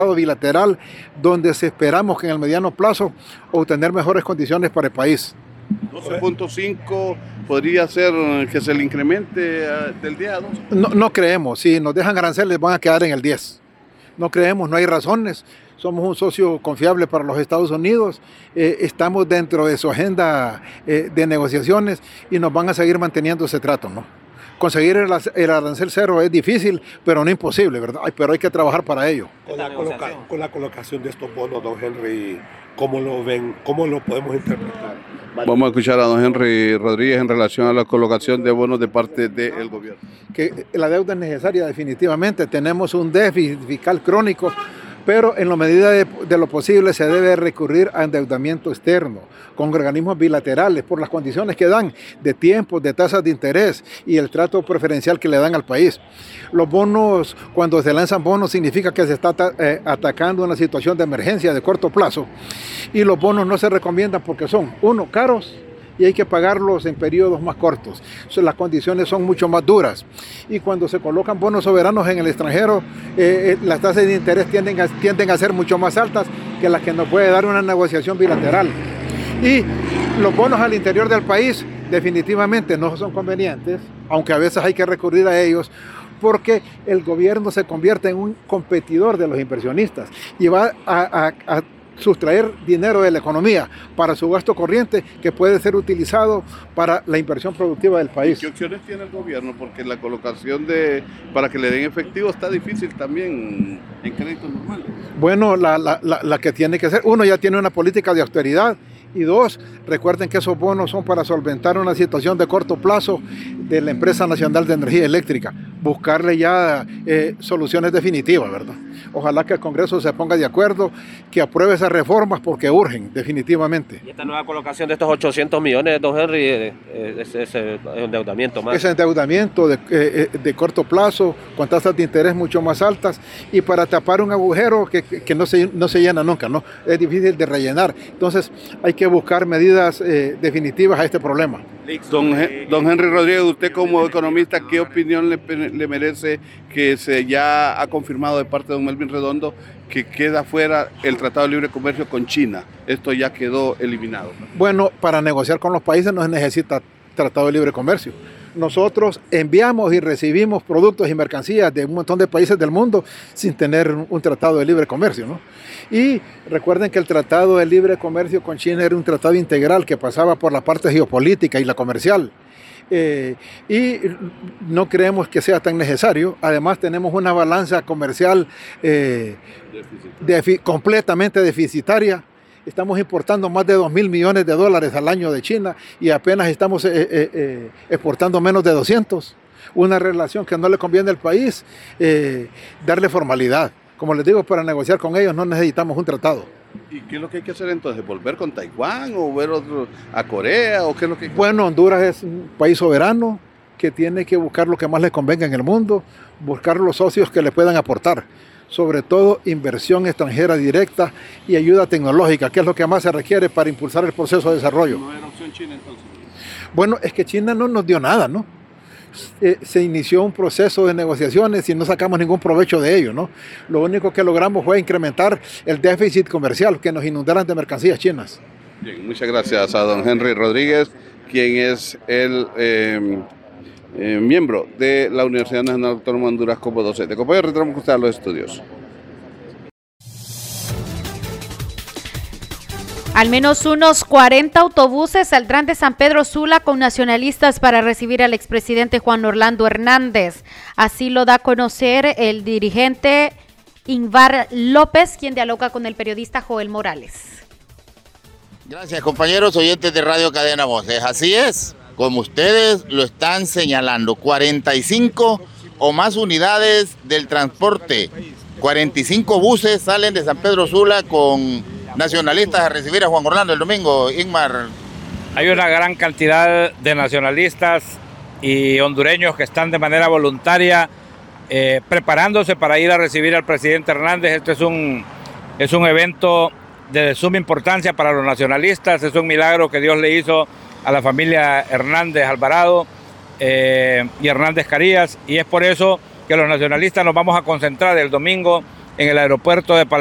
bilateral donde esperamos que en el mediano plazo obtener mejores condiciones para el país. 12.5 podría ser que se le incremente del día a 12. No creemos, si nos dejan aranceles van a quedar en el 10. No creemos, no hay razones. Somos un socio confiable para los Estados Unidos, estamos dentro de su agenda de negociaciones y nos van a seguir manteniendo ese trato, ¿no? Conseguir el arancel cero es difícil, pero no imposible, ¿verdad? Pero hay que trabajar para ello. Con la colocación de estos bonos, don Henry, ¿cómo lo ven? ¿Cómo lo podemos interpretar? Vamos a escuchar a don Henry Rodríguez en relación a la colocación de bonos de parte del gobierno. Que la deuda es necesaria definitivamente, tenemos un déficit fiscal crónico, pero en la medida de lo posible se debe recurrir a endeudamiento externo, con organismos bilaterales, por las condiciones que dan de tiempos, de tasas de interés y el trato preferencial que le dan al país. Los bonos, cuando se lanzan bonos, significa que se está atacando una situación de emergencia de corto plazo, y los bonos no se recomiendan porque son, uno, caros, y hay que pagarlos en periodos más cortos. Las condiciones son mucho más duras. Y cuando se colocan bonos soberanos en el extranjero, las tasas de interés tienden a ser mucho más altas que las que nos puede dar una negociación bilateral. Y los bonos al interior del país definitivamente no son convenientes, aunque a veces hay que recurrir a ellos, porque el gobierno se convierte en un competidor de los inversionistas y va a sustraer dinero de la economía para su gasto corriente que puede ser utilizado para la inversión productiva del país. ¿Qué opciones tiene el gobierno? Porque la colocación para que le den efectivo está difícil también en créditos normales. Bueno, la que tiene que ser, uno, ya tiene una política de austeridad, y dos, recuerden que esos bonos son para solventar una situación de corto plazo de la Empresa Nacional de Energía Eléctrica, buscarle ya soluciones definitivas, ¿verdad? Ojalá que el Congreso se ponga de acuerdo, que apruebe esas reformas porque urgen, definitivamente. ¿Y esta nueva colocación de estos 800 millones, don Henry, ese endeudamiento más? Ese endeudamiento de corto plazo, con tasas de interés mucho más altas, y para tapar un agujero que no se llena nunca, ¿no? Es difícil de rellenar. Entonces hay que buscar medidas definitivas a este problema. Don Henry Rodríguez, usted como economista, ¿qué opinión le merece que se ya ha confirmado de parte de don Melvin Redondo que queda fuera el Tratado de Libre Comercio con China? Esto ya quedó eliminado. Bueno, para negociar con los países no se necesita Tratado de Libre Comercio. Nosotros enviamos y recibimos productos y mercancías de un montón de países del mundo sin tener un tratado de libre comercio, ¿no? Y recuerden que el tratado de libre comercio con China era un tratado integral que pasaba por la parte geopolítica y la comercial. Y no creemos que sea tan necesario. Además tenemos una balanza comercial completamente deficitaria. Estamos importando más de 2.000 millones de dólares al año de China y apenas estamos exportando menos de 200. Una relación que no le conviene al país, darle formalidad. Como les digo, para negociar con ellos no necesitamos un tratado. ¿Y qué es lo que hay que hacer entonces? ¿Volver con Taiwán o ver a Corea? ¿O qué es lo que hay que Bueno, Honduras es un país soberano que tiene que buscar lo que más le convenga en el mundo, buscar los socios que le puedan aportar, sobre todo inversión extranjera directa y ayuda tecnológica, que es lo que más se requiere para impulsar el proceso de desarrollo. ¿No era opción China entonces? Bueno, es que China no nos dio nada, ¿no? Se inició un proceso de negociaciones y no sacamos ningún provecho de ello, ¿no? Lo único que logramos fue incrementar el déficit comercial, que nos inundaran de mercancías chinas. Bien, muchas gracias a don Henry Rodríguez, quien es el miembro de la Universidad Nacional Autónoma de Honduras como docente. Compañero, retornamos con usted a los estudios. Al menos unos 40 autobuses saldrán de San Pedro Sula con nacionalistas para recibir al expresidente Juan Orlando Hernández. Así lo da a conocer el dirigente Ingvar López, quien dialoga con el periodista Joel Morales. Gracias, compañeros oyentes de Radio Cadena Voces. Así es, como ustedes lo están señalando, 45 o más unidades del transporte, 45 buses salen de San Pedro Sula con nacionalistas a recibir a Juan Orlando el domingo. Ingmar. Hay una gran cantidad de nacionalistas y hondureños que están de manera voluntaria preparándose para ir a recibir al presidente Hernández. Este es un evento de suma importancia para los nacionalistas. Es un milagro que Dios le hizo a la familia Hernández Alvarado y Hernández Carías, y es por eso que los nacionalistas nos vamos a concentrar el domingo en el aeropuerto de